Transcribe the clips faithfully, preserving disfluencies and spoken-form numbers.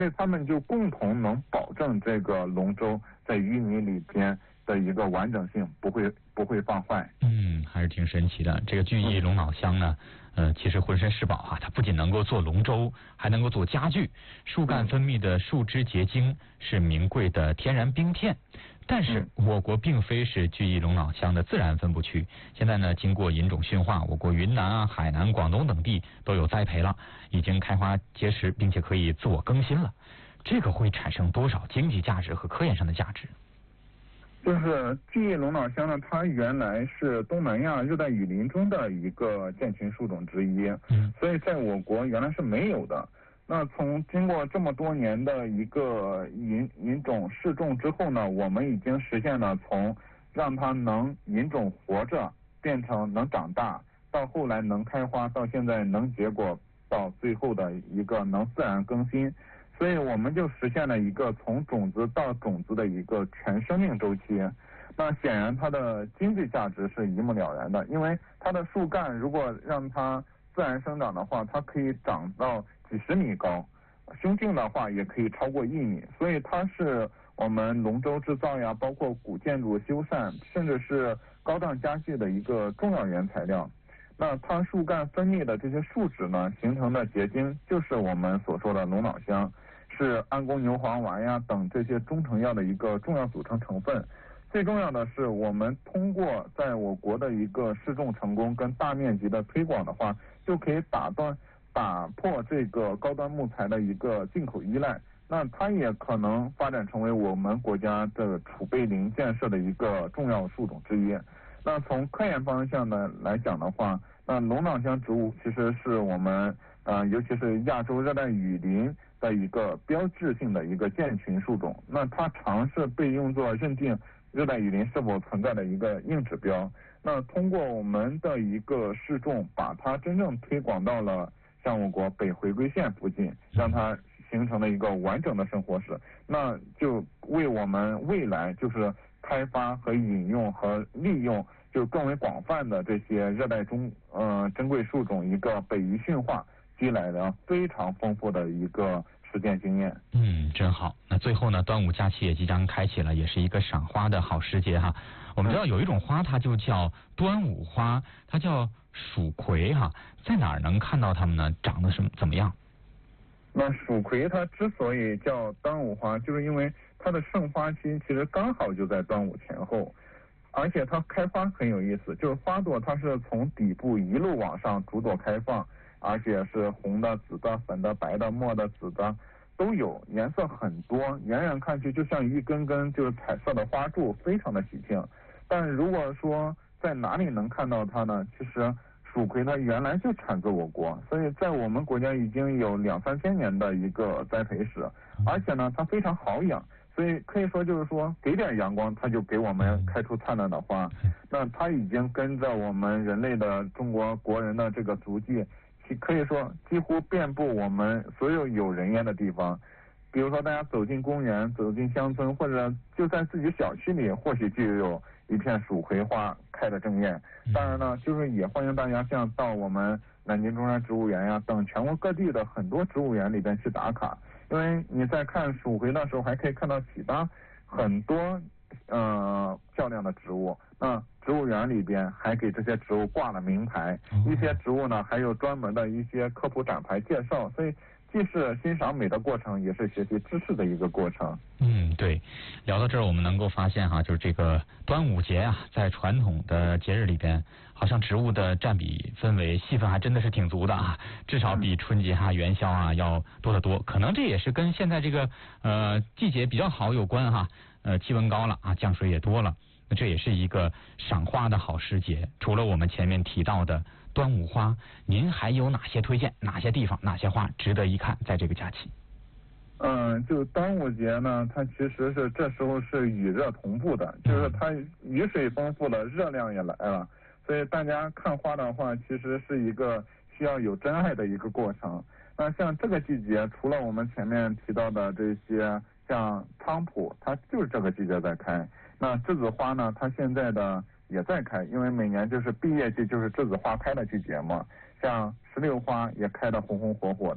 所以他们就共同能保证这个龙舟在淤泥里边的一个完整性，不会不会放坏。 嗯，还是挺神奇的。这个聚义龙脑香呢，呃，其实浑身是宝啊，它不仅能够做龙舟，还能够做家具。树干分泌的树脂结晶是名贵的天然冰片。但是我国并非是聚义龙脑香的自然分布区，现在呢，经过引种驯化，我国云南啊、海南、广东等地都有栽培了，已经开花结实，并且可以自我更新了。这个会产生多少经济价值和科研上的价值？ 就是聚义龙脑香呢，它原来是东南亚热带雨林中的一个建群树种之一，嗯，所以在我国原来是没有的。那从经过这么多年的一个引引种试种之后呢，我们已经实现了从让它能引种活着变成能长大，到后来能开花，到现在能结果，到最后的一个能自然更新。所以我们就实现了一个从种子到种子的一个全生命周期。那显然它的经济价值是一目了然的，因为它的树干如果让它自然生长的话，它可以长到几十米高，胸径的话也可以超过一米，所以它是我们龙舟制造呀，包括古建筑修缮，甚至是高档家具的一个重要原材料。那它树干分泌的这些树脂呢，形成的结晶就是我们所说的龙脑香，是安宫牛黄丸呀等这些中成药的一个重要组成成分。最重要的是，我们通过在我国的一个试种成功跟大面积的推广的话，就可以打断打破这个高端木材的一个进口依赖。那它也可能发展成为我们国家的储备林建设的一个重要树种之一。那从科研方向呢来讲的话，那龙脑香植物其实是我们呃，尤其是亚洲热带雨林的一个标志性的一个建群树种。那它常是被用作认定热带雨林是否存在的一个硬指标。那通过我们的一个试种，把它真正推广到了像我国北回归线附近，让它形成了一个完整的生活史，那就为我们未来就是开发和引用和利用就更为广泛的这些热带中呃珍贵树种一个北移驯化积累了非常丰富的一个实践经验。 嗯，真好。那最后呢，端午假期也即将开启了，也是一个赏花的好时节哈。我们知道有一种花，它就叫端午花，它叫蜀葵哈，在哪儿能看到它们呢？长得什么怎么样？ 那蜀葵它之所以叫端午花，就是因为它的盛花期其实刚好就在端午前后，而且它开花很有意思，就是花朵它是从底部一路往上逐朵开放，而且是红的、紫的、粉的、白的、墨的、紫的都有，颜色很多，远远看去就像一根根就是彩色的花柱，非常的喜庆。但如果说在哪里能看到它呢？其实蜀葵它原来就产自我国，所以在我们国家已经有两三千年的一个栽培史，而且呢它非常好养，所以可以说就是说给点阳光它就给我们开出灿烂的花。那它已经跟着我们人类的中国国人的这个足迹，可以说几乎遍布我们所有有人烟的地方。比如说大家走进公园、走进乡村，或者就在自己小区里，或许就有一片蜀葵花开得正艳。当然呢，就是也欢迎大家像到我们南京中山植物园呀等全国各地的很多植物园里边去打卡，因为你在看蜀葵的时候，还可以看到其他很多呃漂亮的植物。那植物园里边还给这些植物挂了名牌，一些植物呢还有专门的一些科普展牌介绍，所以既是欣赏美的过程，也是学习知识的一个过程。 嗯，对。聊到这儿，我们能够发现哈，就是这个端午节啊，在传统的节日里边，好像植物的占比氛围戏份还真的是挺足的啊，至少比春节哈、元宵啊要多得多。可能这也是跟现在这个呃季节比较好有关哈，呃气温高了啊，降水也多了。那这也是一个赏花的好时节。除了我们前面提到的端午花，您还有哪些推荐？哪些地方、哪些花值得一看？在这个假期？ 嗯，就端午节呢，它其实是这时候是雨热同步的，就是它雨水丰富了，热量也来了，所以大家看花的话，其实是一个需要有真爱的一个过程。那像这个季节，除了我们前面提到的这些，像菖蒲，它就是这个季节在开。那栀子花呢，它现在的也在开，因为每年就是毕业季，就是栀子花开的季节嘛。像石榴花也开得红红火火的，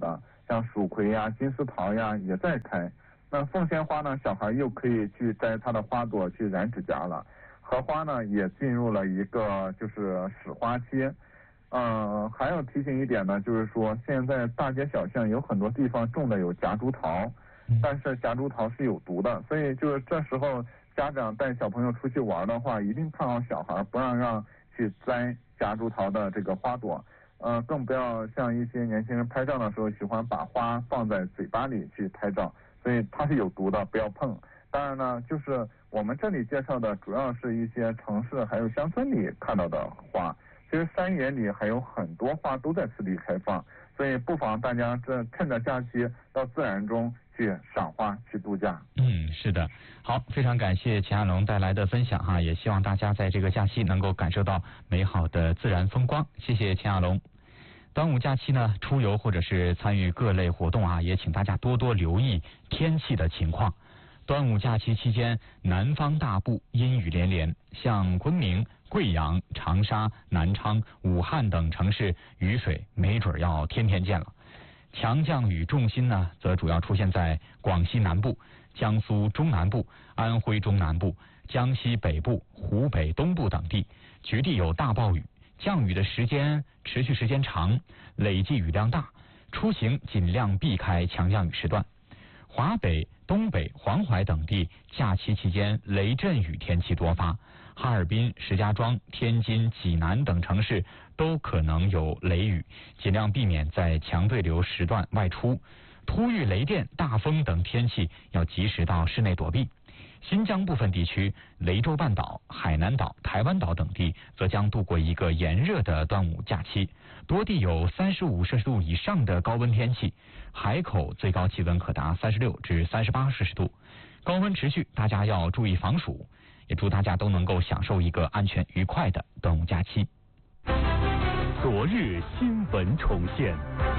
像蜀葵呀、金丝桃呀也在开。那凤仙花呢，小孩又可以去摘它的花朵去染指甲了。荷花呢也进入了一个就是始花期。嗯，还要提醒一点呢，就是说现在大街小巷有很多地方种的有夹竹桃，但是夹竹桃是有毒的，所以就是这时候家长带小朋友出去玩的话，一定看好小孩，不让让去摘夹竹桃的这个花朵。呃，更不要像一些年轻人拍照的时候喜欢把花放在嘴巴里去拍照，所以它是有毒的，不要碰。当然呢，就是我们这里介绍的主要是一些城市还有乡村里看到的花。其实山野里还有很多花都在此地开放，所以不妨大家这趁着假期到自然中去赏花去度假。 嗯，是的，好，非常感谢钱亚龙带来的分享哈，也希望大家在这个假期能够感受到美好的自然风光。谢谢钱亚龙。端午假期呢，出游或者是参与各类活动啊，也请大家多多留意天气的情况。端午假期期间，南方大部阴雨连连，像昆明、贵阳、长沙、南昌、武汉等城市，雨水没准要天天见了。强降雨重心呢，则主要出现在广西南部、江苏中南部、安徽中南部、江西北部、湖北东部等地，局地有大暴雨，降雨的时间持续时间长，累计雨量大，出行尽量避开强降雨时段。华北、东北、黄淮等地假期期间雷阵雨天气多发，哈尔滨、石家庄、天津、济南等城市都可能有雷雨，尽量避免在强对流时段外出。突遇雷电、大风等天气要及时到室内躲避。新疆部分地区、雷州半岛、海南岛、台湾岛等地则将度过一个炎热的端午假期，多地有三十五摄氏度以上的高温天气，海口最高气温可达三十六至三十八摄氏度，高温持续，大家要注意防暑。也祝大家都能够享受一个安全愉快的端午假期。 昨日新闻重现，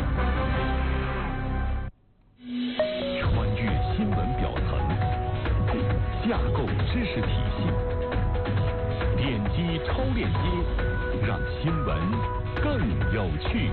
穿越新闻表层，架构知识体系，点击超链接，让新闻更有趣。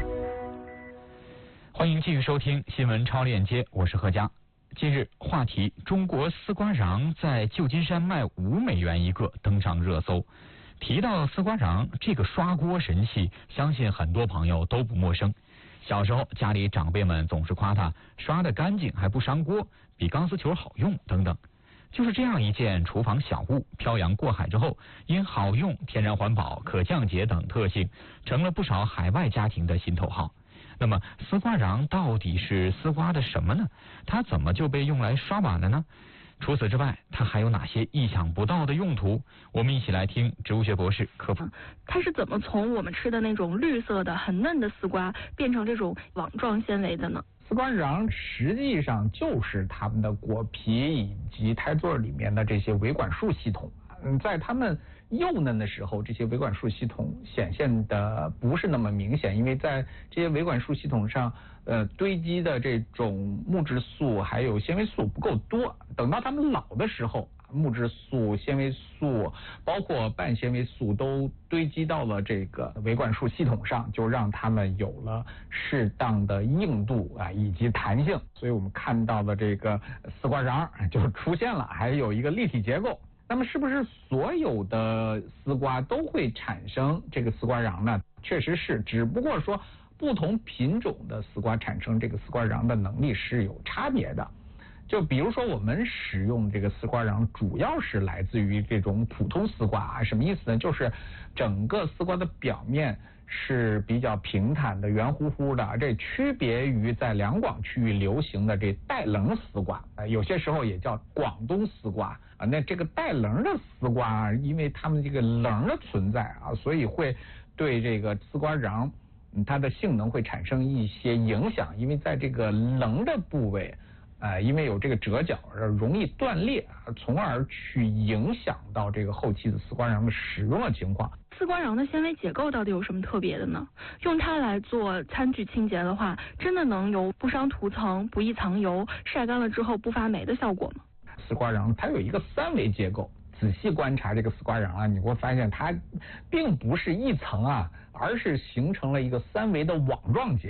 欢迎继续收听新闻超链接，我是何佳。近日，话题中国丝瓜瓤在旧金山卖五美元一个登上热搜。提到丝瓜瓤这个刷锅神器，相信很多朋友都不陌生。小时候家里长辈们总是夸它刷得干净还不伤锅，比钢丝球好用等等。就是这样一件厨房小物，漂洋过海之后，因好用、天然环保、可降解等特性，成了不少海外家庭的心头好。那么丝瓜瓤到底是丝瓜的什么呢？它怎么就被用来刷碗了呢？除此之外，它还有哪些意想不到的用途？我们一起来听植物学博士科普。 它是怎么从我们吃的那种绿色的很嫩的丝瓜，变成这种网状纤维的呢？ 丝瓜瓤实际上就是它们的果皮以及胎座里面的这些维管束系统。嗯，在它们幼嫩的时候，这些维管束系统显现的不是那么明显，因为在这些维管束系统上，呃，堆积的这种木质素还有纤维素不够多。等到它们老的时候，木质素、纤维素，包括半纤维素都堆积到了这个维管束系统上，就让它们有了适当的硬度啊以及弹性。所以我们看到的这个丝瓜瓤就出现了，还有一个立体结构。那么是不是所有的丝瓜都会产生这个丝瓜瓤呢？确实是，只不过说不同品种的丝瓜产生这个丝瓜瓤的能力是有差别的。就比如说我们使用这个丝瓜瓤主要是来自于这种普通丝瓜啊，什么意思呢？就是整个丝瓜的表面是比较平坦的、圆乎乎的，这区别于在两广区域流行的这带棱丝瓜，呃，有些时候也叫广东丝瓜啊。那这个带棱的丝瓜，因为它们这个棱的存在啊，所以会对这个丝瓜瓤它的性能会产生一些影响，因为在这个棱的部位。呃，因为有这个折角，容易断裂，从而去影响到这个后期的丝瓜瓤的使用的情况。 丝瓜瓤的纤维结构到底有什么特别的呢？用它来做餐具清洁的话，真的能有不伤涂层、不易藏油、晒干了之后不发霉的效果吗？ 丝瓜瓤它有一个三维结构，仔细观察这个丝瓜瓤啊，你会发现它并不是一层啊，而是形成了一个三维的网状结构。